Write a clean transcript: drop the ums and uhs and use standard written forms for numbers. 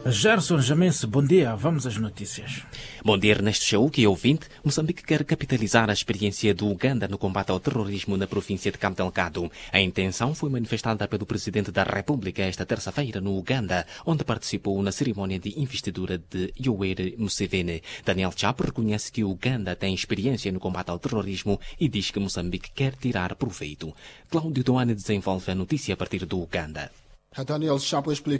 Gerson Jamense, bom dia. Vamos às notícias. Bom dia, Ernesto Chauque, ouvinte. Moçambique quer capitalizar a experiência do Uganda no combate ao terrorismo na província de Cabo Delgado. A intenção foi manifestada pelo Presidente da República esta terça-feira no Uganda, onde participou na cerimónia de investidura de Yoweri Museveni. Daniel Chapo reconhece que o Uganda tem experiência no combate ao terrorismo e diz que Moçambique quer tirar proveito. Cláudio Doane desenvolve a notícia a partir do Uganda. Daniel Chapo explica